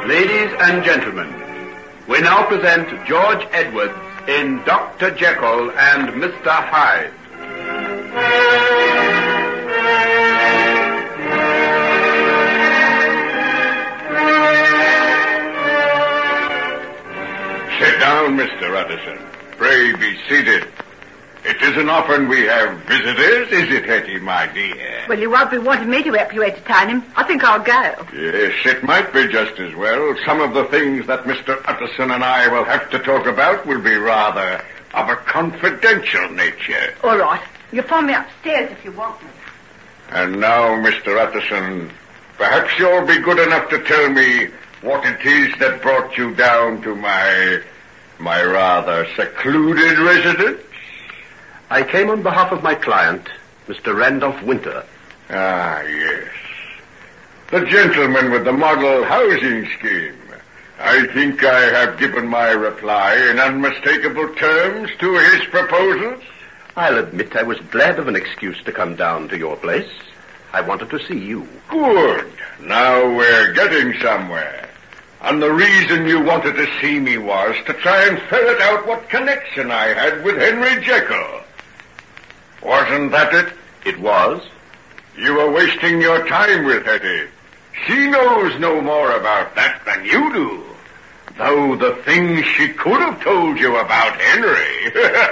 Ladies and gentlemen, we now present George Edwards in Dr. Jekyll and Mr. Hyde. Sit down, Mr. Utterson. Pray be seated. It isn't often we have visitors, is it, Hetty, my dear? Well, you won't be wanting me to help you entertain him. I think I'll go. Yes, it might be just as well. Some of the things that Mr. Utterson and I will have to talk about will be rather of a confidential nature. All right. You'll find me upstairs if you want me. And now, Mr. Utterson, perhaps you'll be good enough to tell me what it is that brought you down to my rather secluded residence? I came on behalf of my client, Mr. Randolph Winter. Ah, yes. The gentleman with the model housing scheme. I think I have given my reply in unmistakable terms to his proposals. I'll admit I was glad of an excuse to come down to your place. I wanted to see you. Good. Now we're getting somewhere. And the reason you wanted to see me was to try and ferret out what connection I had with Henry Jekyll. Wasn't that it? It was. You were wasting your time with Hetty. She knows no more about that than you do. Though the things she could have told you about Henry.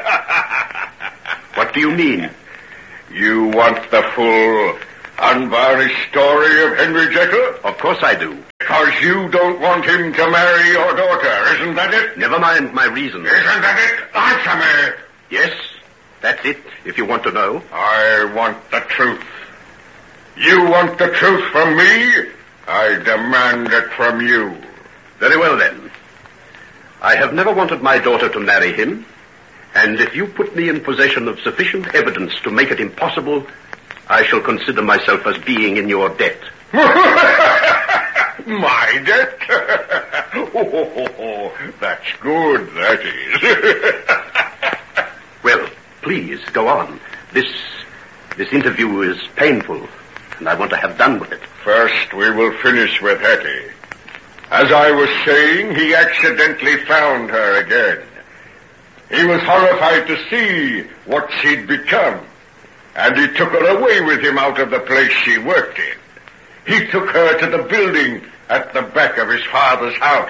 What do you mean? You want the full, unvarnished story of Henry Jekyll? Of course I do. Because you don't want him to marry your daughter, isn't that it? Never mind my reasons. Isn't that it? Answer me. Yes, that's it, if you want to know. I want the truth. You want the truth from me? I demand it from you. Very well, then. I have never wanted my daughter to marry him, and if you put me in possession of sufficient evidence to make it impossible, I shall consider myself as being in your debt. My debt? Oh, that's good, that is. Well, please, go on. This interview is painful, and I want to have done with it. First, we will finish with Hetty. As I was saying, he accidentally found her again. He was horrified to see what she'd become, and he took her away with him out of the place she worked in. He took her to the building at the back of his father's house.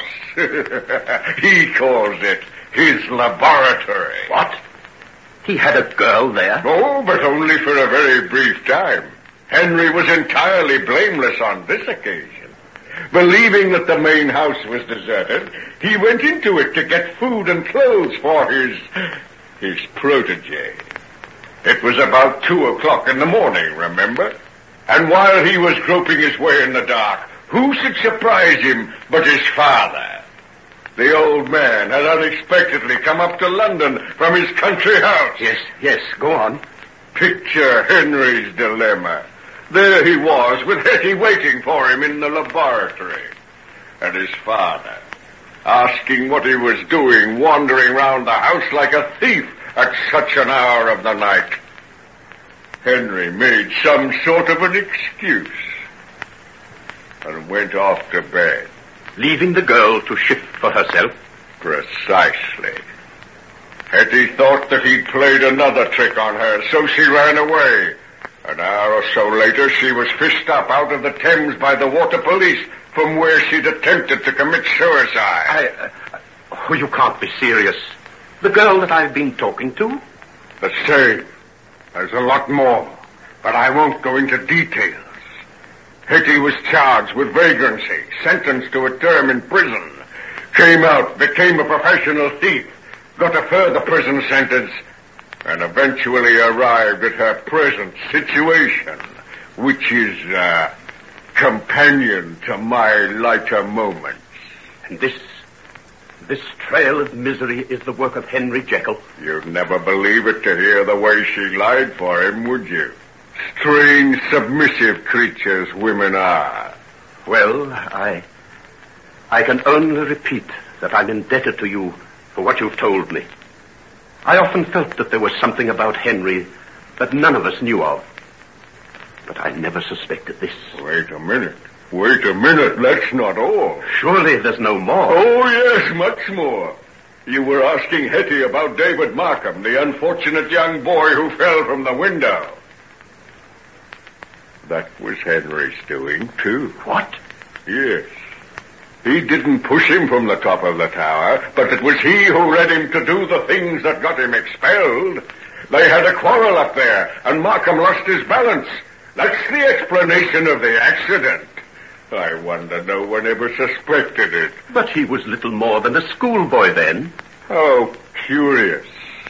He calls it his laboratory. What? He had a girl there? Oh, but only for a very brief time. Henry was entirely blameless on this occasion. Believing that the main house was deserted, he went into it to get food and clothes for his protege. It was about 2:00 in the morning, remember? And while he was groping his way in the dark, who should surprise him but his father? The old man had unexpectedly come up to London from his country house. Yes, go on. Picture Henry's dilemma. There he was, with Hetty waiting for him in the laboratory. And his father, asking what he was doing, wandering round the house like a thief at such an hour of the night. Henry made some sort of an excuse and went off to bed. Leaving the girl to shift for herself? Precisely. Hetty thought that he'd played another trick on her, so she ran away. An hour or so later, she was fished up out of the Thames by the water police, from where she'd attempted to commit suicide. Oh, you can't be serious. The girl that I've been talking to? The same. There's a lot more, but I won't go into details. Hetty was charged with vagrancy, sentenced to a term in prison, came out, became a professional thief, got a further prison sentence, and eventually arrived at her present situation, which is a companion to my lighter moments. And this trail of misery is the work of Henry Jekyll? You'd never believe it to hear the way she lied for him, would you? Strange, submissive creatures women are. Well, I can only repeat that I'm indebted to you for what you've told me. I often felt that there was something about Henry that none of us knew of. But I never suspected this. Wait a minute. Wait a minute, that's not all. Surely there's no more. Oh, yes, much more. You were asking Hetty about David Markham, the unfortunate young boy who fell from the window. That was Henry's doing, too. What? Yes. He didn't push him from the top of the tower, but it was he who led him to do the things that got him expelled. They had a quarrel up there, and Markham lost his balance. That's the explanation of the accident. I wonder no one ever suspected it. But he was little more than a schoolboy then. How curious.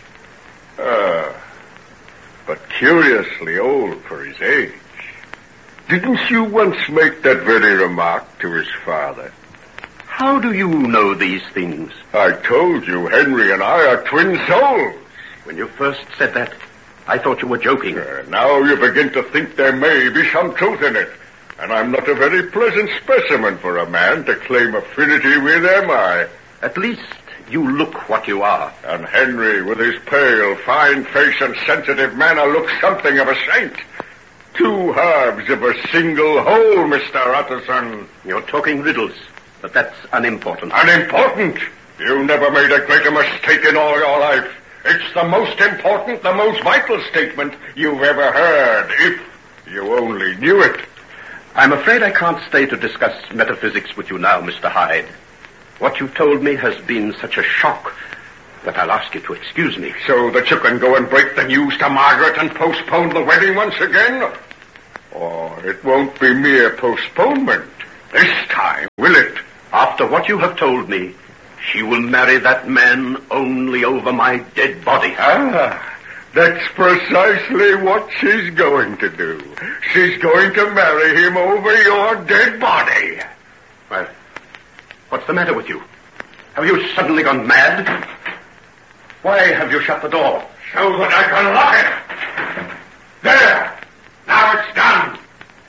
But curiously old for his age. Didn't you once make that very remark to his father? How do you know these things? I told you Henry and I are twin souls. When you first said that, I thought you were joking. Now you begin to think there may be some truth in it. And I'm not a very pleasant specimen for a man to claim affinity with, am I? At least you look what you are. And Henry, with his pale, fine face and sensitive manner, looks something of a saint. Two halves of a single whole, Mr. Utterson. You're talking riddles, but that's unimportant. Unimportant? You never made a greater mistake in all your life. It's the most important, the most vital statement you've ever heard, if you only knew it. I'm afraid I can't stay to discuss metaphysics with you now, Mr. Hyde. What you told me has been such a shock that I'll ask you to excuse me. So that you can go and break the news to Margaret and postpone the wedding once again? Oh, it won't be mere postponement this time, will it? After what you have told me, she will marry that man only over my dead body. That's precisely what she's going to do. She's going to marry him over your dead body. Well, what's the matter with you? Have you suddenly gone mad? Why have you shut the door? So that I can lock it. There! Now it's done.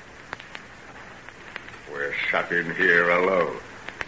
We're shut in here alone.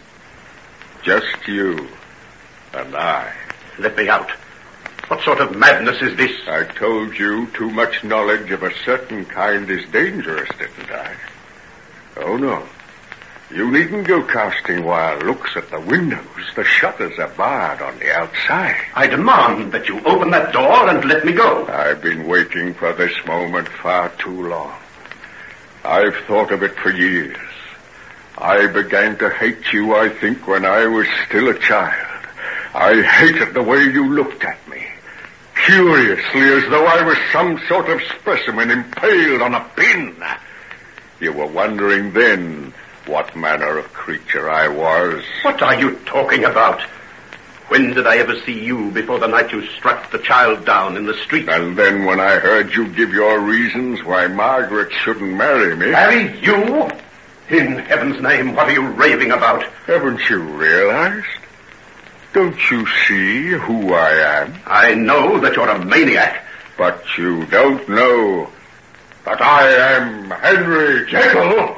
Just you and I. Let me out. What sort of madness is this? I told you too much knowledge of a certain kind is dangerous, didn't I? Oh, no. You needn't go casting wild looks at the windows. The shutters are barred on the outside. I demand that you open that door and let me go. I've been waiting for this moment far too long. I've thought of it for years. I began to hate you, I think, when I was still a child. I hated the way you looked at me. Curiously, as though I was some sort of specimen impaled on a pin. You were wondering then what manner of creature I was. What are you talking about? When did I ever see you before the night you struck the child down in the street? And then when I heard you give your reasons why Margaret shouldn't marry me... Marry you? In heaven's name, what are you raving about? Haven't you realized? Don't you see who I am? I know that you're a maniac. But you don't know that I am Henry Jekyll.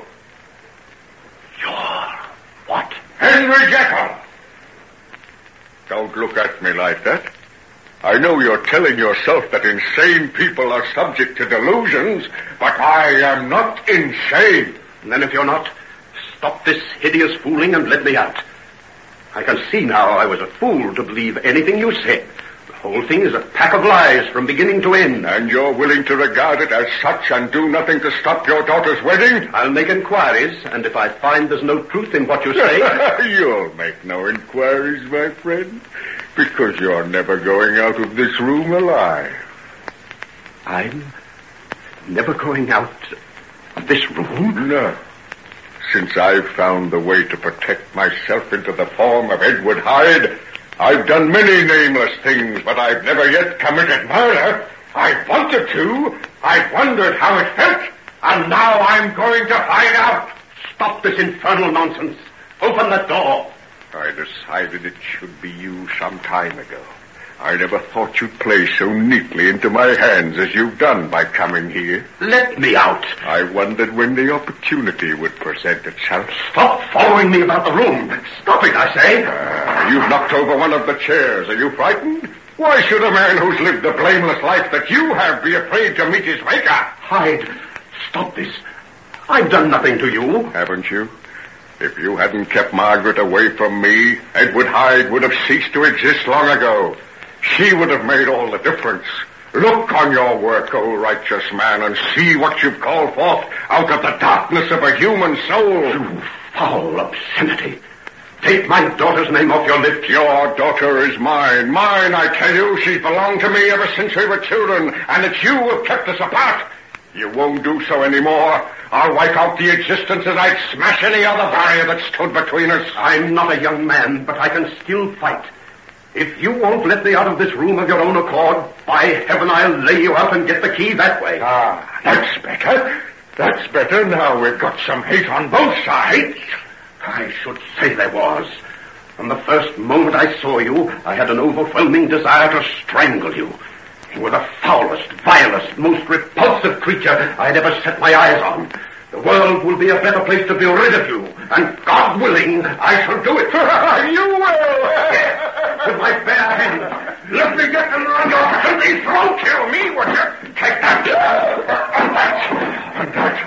You're what? Henry Jekyll! Don't look at me like that. I know you're telling yourself that insane people are subject to delusions, but I am not insane. And then if you're not, stop this hideous fooling and let me out. I can see now I was a fool to believe anything you said. The whole thing is a pack of lies from beginning to end. And you're willing to regard it as such and do nothing to stop your daughter's wedding? I'll make inquiries, and if I find there's no truth in what you say... You'll make no inquiries, my friend, because you're never going out of this room alive. I'm never going out of this room? No. Since I've found the way to protect myself into the form of Edward Hyde, I've done many nameless things, but I've never yet committed murder. I wanted to. I wondered how it felt, and now I'm going to find out. Stop this infernal nonsense. Open the door. I decided it should be you some time ago. I never thought you'd play so neatly into my hands as you've done by coming here. Let me out. I wondered when the opportunity would present itself. Stop following me about the room. Stop it, I say. You've knocked over one of the chairs. Are you frightened? Why should a man who's lived the blameless life that you have be afraid to meet his maker? Hyde, stop this. I've done nothing to you. Haven't you? If you hadn't kept Margaret away from me, Edward Hyde would have ceased to exist long ago. She would have made all the difference. Look on your work, O righteous man, and see what you've called forth out of the darkness of a human soul. You foul obscenity. Take my daughter's name off your lips. Your daughter is mine. Mine, I tell you. She's belonged to me ever since we were children, and it's you who have kept us apart. You won't do so anymore. I'll wipe out the existence as I'd smash any other barrier that stood between us. I'm not a young man, but I can still fight. If you won't let me out of this room of your own accord, by heaven, I'll lay you out and get the key that way. Ah, that's better. That's better. Now we've got some hate on both sides. I should say there was. From the first moment I saw you, I had an overwhelming desire to strangle you. You were the foulest, vilest, most repulsive creature I'd ever set my eyes on. The world will be a better place to be rid of you, and God willing, I shall do it. You will! Yes, with my bare hands. Let me get them around your filthy throat. Kill me, would you? Take that! And that!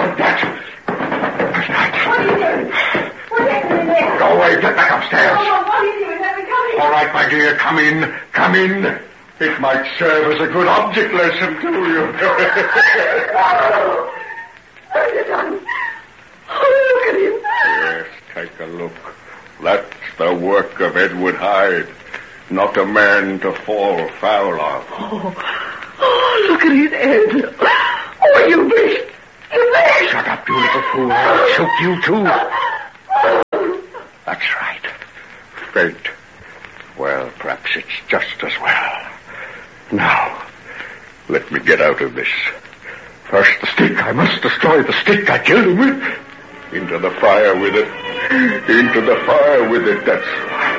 What are you doing? What's happening there? Go away, get back upstairs. Oh, what are you doing? Let me come in. All right, my dear, come in. Come in. It might serve as a good object lesson to you. What have you done? Oh, look at him. Yes, take a look. That's the work of Edward Hyde. Not a man to fall foul of. Oh, look at his head. Oh, you beast. You beast. Shut up, you little fool. I'll choke you, too. That's right. Fate. Well, perhaps it's just as well. Now, let me get out of this. First the stick. I must destroy the stick I killed him with. Into the fire with it. Into the fire with it. That's right.